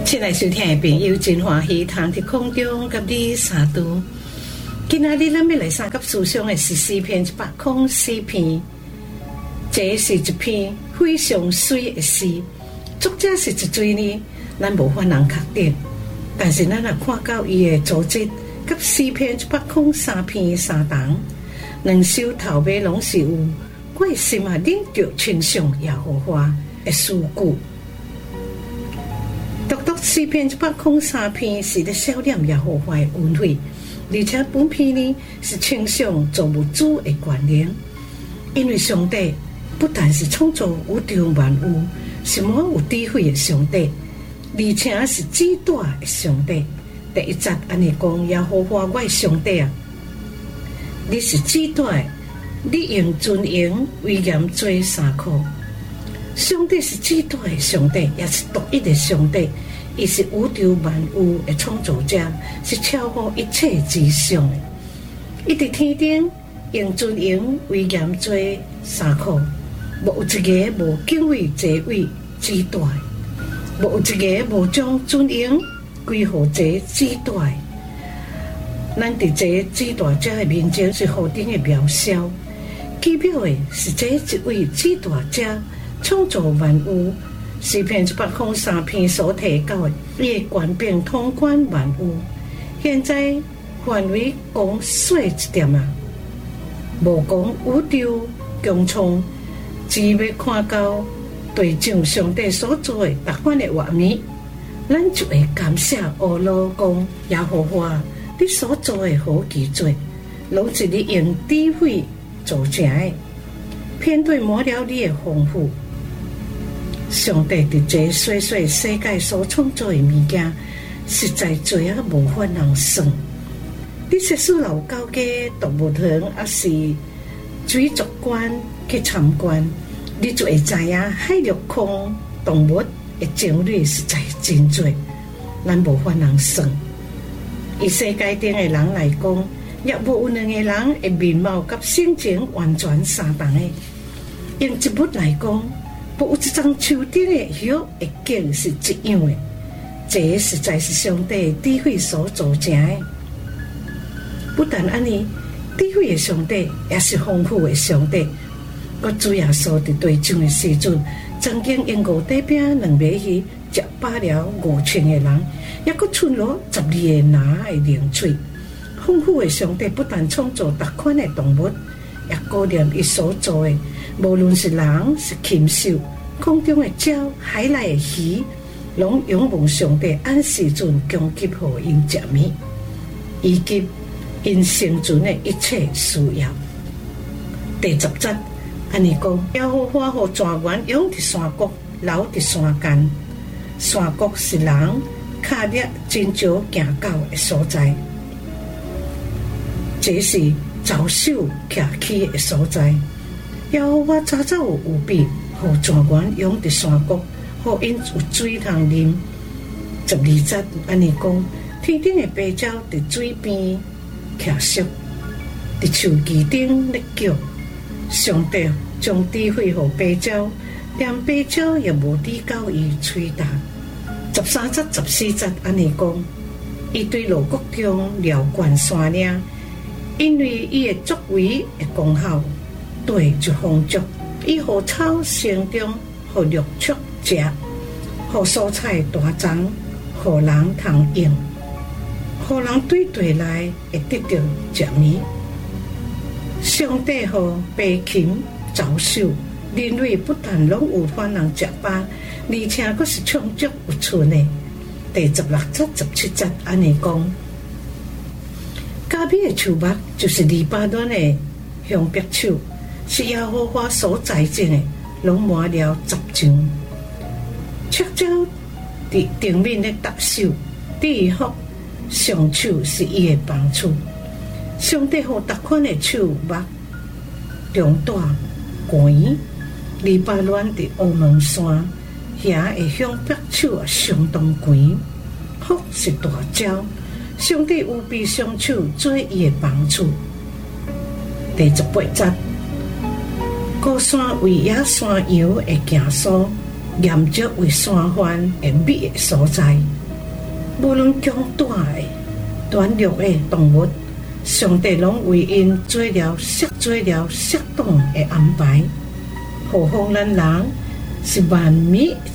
亲爱收听的朋友，真欢喜通伫空中甲你相拄。今仔日咱要来相甲思想的是诗篇104篇，这是一篇非常水的诗。作者是一水呢，咱无法能确定，但是咱若看到伊的组织，甲诗篇103篇相同，两首头尾拢是有我的心啊，领着亲像耶和华的诗句。独独诗篇103篇是咧少念耶和华的恩惠，而且本篇呢是称颂造物主的权能，因为上帝不但是创造宇宙万物，是满有智慧的上帝，而且是至大的上帝。第一节安尼讲：耶和华我的上帝啊，你是至大的，你用尊荣威严做衫裤。上帝是至大的上帝，也是独一的上帝。伊是宇宙万物的创造者，是超乎一切之上的。伊伫天顶用尊荣威严做衫裤，无有一个无敬畏这位至大的，无有一个无将尊荣归乎这至大的。咱伫这至大者的面前是何等的渺小，代表的是这一位至大者创造万物。诗篇103篇所提到的，伊的权柄统管万物。现在范围讲小一点啊，无讲宇宙共创，只要看到对象上帝所做的达款的画面，咱就会感谢阿拉讲耶和华，你所做的好奇多，拢是你用智慧做成的，偏对满了你的丰富。上帝伫这小小世界所创造的物件，实在多啊无法人算。你设施老高嘅动物园，还是水族馆去参观，你就会知影海陆空动物的种类实在真多，咱无法人算。以世界顶的人来讲，也无有两个人的面貌甲性情完全相同的。用植物来讲，不有一张树顶的叶的茎是一样的，这实在是上帝智慧所造成的。不但安尼，智慧的上帝也是丰富的上帝。我主耶稣伫地上的时阵，曾经用五块饼2尾鱼食饱了5000个人，也佫剩落12个拿的零嘴。丰富的上帝不但创造各款的动物，也顾念伊所做的。无论是人是禽兽，空中的鸟、海内的鱼，拢仰望上帝按时阵供给互因食物，以及因生存的一切需要。第10节安尼讲：耶和华互泉源涌伫山谷，流伫山间。山谷是人脚力真少行到的所在，这是早手徛起的所在。耶和华早早有预备，互泉源涌伫山谷，互因有水通啉。12节安尼讲：天顶的芭蕉伫水边徛宿，伫树枝顶咧叫。上帝将智慧互芭蕉，连芭蕉也无抵到伊喙重。13节、14节安尼讲：伊对路谷中撩灌山岭，因为伊的作为的功效。对就丰足，伊互草生长，互绿畜食，互蔬菜大长，互人通用，互人对地内会得到食物。上帝互飞禽走兽，人类不但拢有法能食饱，而且佫是充足有剩的。第16节、17节安尼讲：加比的树木就是黎巴嫩的香柏树。是耶和华所栽种的，拢满了杂种。赤鸟伫地面咧搭手，地福上手是伊的帮助。上帝互各款的树木中大悬，黎巴嫩伫乌蒙山，遐的香柏树相当悬，福是大鸟。上帝有备双手做伊的帮助。第18节。高山为野山羊会行疏， 岩石为山环的美的所在。无论强大的、短弱的动物，上帝拢为因做了适当的安排。何况咱人是万美